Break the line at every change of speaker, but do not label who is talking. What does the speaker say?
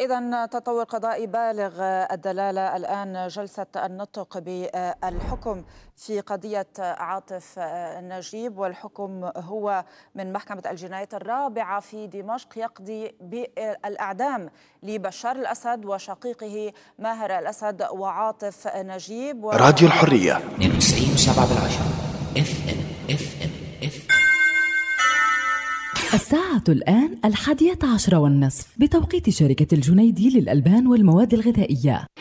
إذن تطور قضائي بالغ الدلالة الآن جلسة النطق بالحكم في قضية عاطف نجيب، والحكم هو من محكمة الجنايات الرابعة في دمشق يقضي بالإعدام لبشار الأسد وشقيقه ماهر الأسد وعاطف نجيب.
راديو الحرية
92.7 FM.
الساعة الآن 11:10 بتوقيت شركة الجنيدي للألبان والمواد الغذائية.